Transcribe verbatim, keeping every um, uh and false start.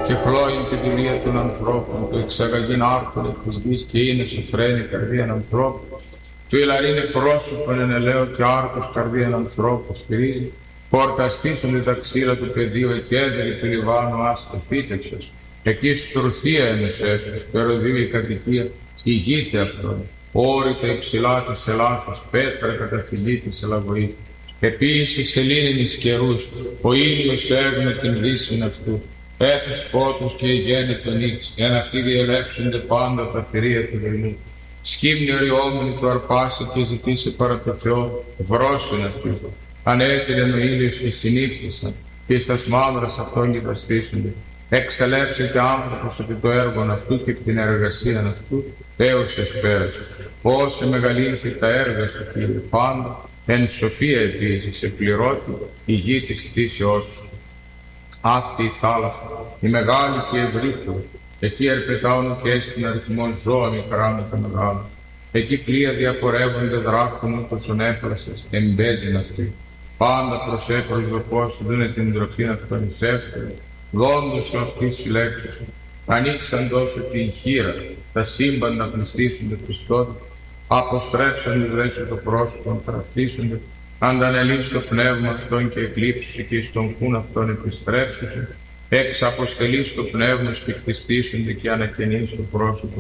και χλώην τη δουλεία των ανθρώπων, το εξαγαγήν άρτων της γης και είναι σοφραίνει καρδίαν ανθρώπου, του ηλαρίνε πρόσωπον εν ελαίο και άρτος καρδίαν ανθρώπου στηρίζει, πόρτα στήσονται τα ξύλα του πεδίου, εκέντρη του Λιβάνου άστε φύτεξος, εκεί στρουθία εμεσέφης, περοδίου η κατοικία, ηγείται αυτόν, όρητα υψηλά της Ελλάδος, πέτρα καταφυλή της Ελλαγωής. Επίσης σελήνινης καιρούς, ο ήλιος έγνε την δύσιν αυτού, έφες πότους και γέννη τον ύξ, εν αυτοί διελεύσονται πάντα τα θηρία του δειλού. Σκύμνη οριόμενη του αρπάσει και ζητήσει παρά το Θεό, βρόσιν αυτούς. Ανέτειλεν ο ήλιος και συνήφθησαν, και στα μαύρας αυτών γυβαστήσονται. Εξελεύσεται άνθρωπος επί το έργον αυτού και την εργασία αυτού, έως εσπέρας. Όσο μεγαλύνθη τα έργα σου, Κύριε, πάντα, εν σοφία επίσης επληρώθη η γη της κτήσεώς σου. Αυτή η θάλασσα, η μεγάλη και ευρύχωρη, εκεί ερπετάουν και έστειν αριθμών ζώα μικρά με τα μεγάλα. Εκεί πλοία διαπορεύονται δράκων ούτως ονέπρασες, εμπέζειν αυτή. Πάντα προσέπρος δοπός δούνε την τροφήν αυτόν εις εύκολη. Δόντος σου αυτής συλλέξεις σου. Ανοίξαν τόσο την χείρα, τα σύμπαντα πληστήσονται Χριστόν. Αποστρέψαν εις ρέσου το πρόσωπον, παραθήσονται. Αντανελείς το πνεύμα αυτόν και εκλείψουσι και εις τον κούν αυτόν επιστρέψουσι. Εξ αποστελείς το πνεύμα σπικτιστήσονται και ανακαινείς το πρόσωπο